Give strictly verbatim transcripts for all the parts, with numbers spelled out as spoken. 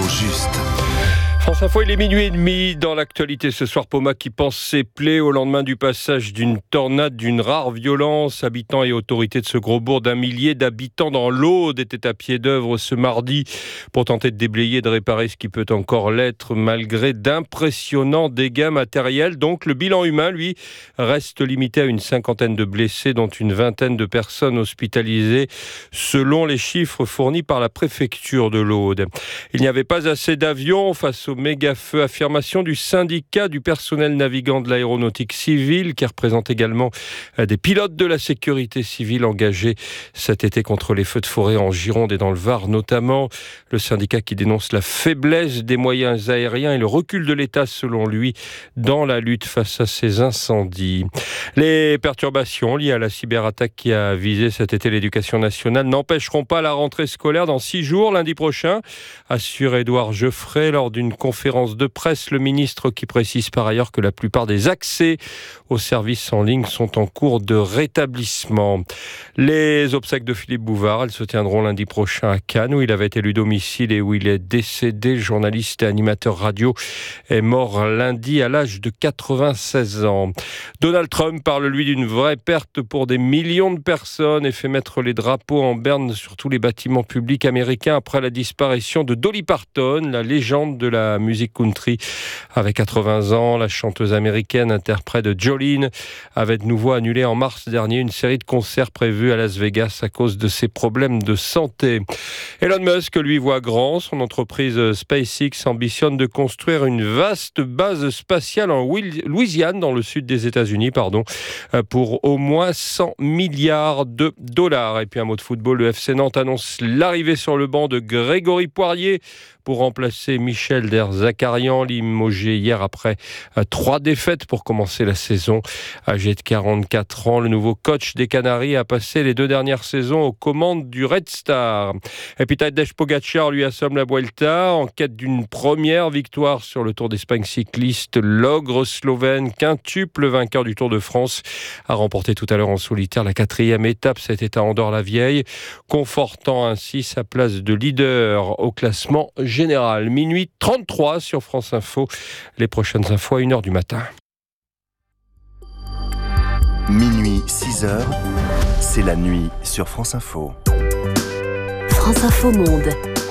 juste. France Info, il est minuit et demi. Dans l'actualité ce soir, Poma qui pense ses plaies au lendemain du passage d'une tornade d'une rare violence. Habitants et autorités de ce gros bourg d'un millier d'habitants dans l'Aude étaient à pied d'œuvre ce mardi pour tenter de déblayer et de réparer ce qui peut encore l'être malgré d'impressionnants dégâts matériels. Donc le bilan humain, lui, reste limité à une cinquantaine de blessés, dont une vingtaine de personnes hospitalisées, selon les chiffres fournis par la préfecture de l'Aude. Il n'y avait pas assez d'avions face au méga-feu. Affirmation du syndicat du personnel navigant de l'aéronautique civile, qui représente également des pilotes de la sécurité civile engagés cet été contre les feux de forêt en Gironde et dans le Var notamment. Le syndicat qui dénonce la faiblesse des moyens aériens et le recul de l'État, selon lui, dans la lutte face à ces incendies. Les perturbations liées à la cyberattaque qui a visé cet été l'éducation nationale n'empêcheront pas la rentrée scolaire dans six jours, lundi prochain, assure Édouard Geoffrey lors d'une conférence de presse. Le ministre qui précise par ailleurs que la plupart des accès aux services en ligne sont en cours de rétablissement. Les obsèques de Philippe Bouvard, elles se tiendront lundi prochain à Cannes, où il avait élu domicile et où il est décédé. Le journaliste et animateur radio est mort lundi à l'âge de quatre-vingt-seize ans. Donald Trump parle, lui, d'une vraie perte pour des millions de personnes et fait mettre les drapeaux en berne sur tous les bâtiments publics américains après la disparition de Dolly Parton, la légende de la musique country. Avec quatre-vingts ans, la chanteuse américaine, interprète de Jolene, avait de nouveau annulé en mars dernier une série de concerts prévus à Las Vegas à cause de ses problèmes de santé. Elon Musk, lui, voit grand. Son entreprise SpaceX ambitionne de construire une vaste base spatiale en Louisiane, dans le sud des États-Unis, pardon, pour au moins cent milliards de dollars. Et puis un mot de football, le F C Nantes annonce l'arrivée sur le banc de Grégory Poirier pour remplacer Michel Derzakarian, limogé hier après euh, trois défaites pour commencer la saison. Âgé de quarante-quatre ans, le nouveau coach des Canaries a passé les deux dernières saisons aux commandes du Red Star. Et puis Tadej Pogacar lui assomme la Vuelta en quête d'une première victoire sur le Tour d'Espagne cycliste. L'ogre slovène, quintuple vainqueur du Tour de France, a remporté tout à l'heure en solitaire la quatrième étape. C'était à Andorre-la-Vieille, confortant ainsi sa place de leader au classement général. Minuit trente-trois sur France Info. Les prochaines infos à une heure du matin. Minuit six heures, c'est la nuit sur France Info. France Info Monde.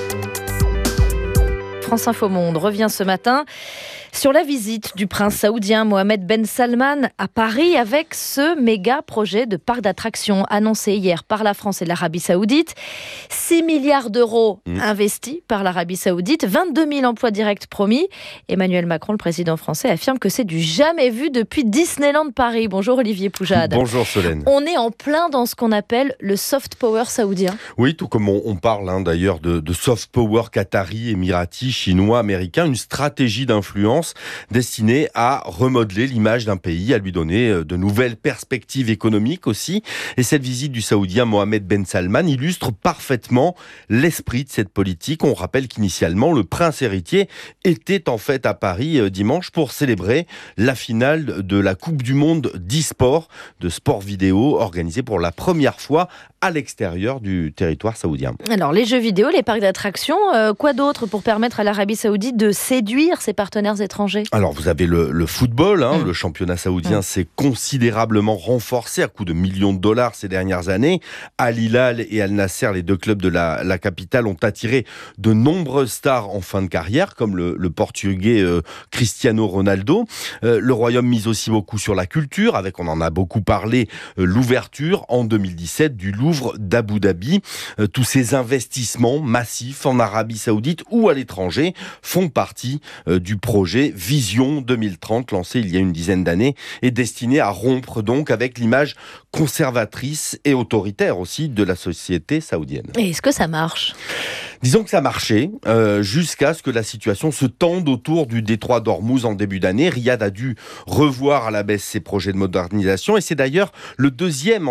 France Info Monde revient ce matin sur la visite du prince saoudien Mohammed Ben Salman à Paris avec ce méga projet de parc d'attractions annoncé hier par la France et l'Arabie Saoudite. six milliards d'euros mmh. investis par l'Arabie Saoudite, vingt-deux mille emplois directs promis. Emmanuel Macron, le président français, affirme que c'est du jamais vu depuis Disneyland Paris. Bonjour Olivier Poujade. Bonjour Solène. On est en plein dans ce qu'on appelle le soft power saoudien. Oui, tout comme on, on parle hein, d'ailleurs de, de soft power qatari, émirati, chinois, américain, une stratégie d'influence destiné à remodeler l'image d'un pays, à lui donner de nouvelles perspectives économiques aussi. Et cette visite du Saoudien Mohammed Ben Salman illustre parfaitement l'esprit de cette politique. On rappelle qu'initialement, le prince héritier était en fait à Paris dimanche pour célébrer la finale de la Coupe du Monde d'e-sport, de sport vidéo, organisée pour la première fois à l'extérieur du territoire saoudien. Alors, les jeux vidéo, les parcs d'attractions, euh, quoi d'autre pour permettre à l'Arabie Saoudite de séduire ses partenaires étrangers ? Alors, vous avez le, le football, hein, mmh. le championnat saoudien mmh. s'est considérablement renforcé à coups de millions de dollars ces dernières années. Al Hilal et Al Nasser, les deux clubs de la, la capitale, ont attiré de nombreuses stars en fin de carrière, comme le, le portugais euh, Cristiano Ronaldo. Euh, le Royaume mise aussi beaucoup sur la culture, avec, on en a beaucoup parlé, euh, l'ouverture en deux mille dix-sept du Louvre d'Abu Dhabi. Euh, tous ces investissements massifs en Arabie Saoudite ou à l'étranger font partie euh, du projet Vision deux mille trente, lancé il y a une dizaine d'années, et destiné à rompre donc avec l'image conservatrice et autoritaire aussi de la société saoudienne. Et est-ce que ça marche ? Disons que ça marchait euh, jusqu'à ce que la situation se tende autour du détroit d'Ormuz en début d'année. Riyad a dû revoir à la baisse ses projets de modernisation et c'est d'ailleurs le deuxième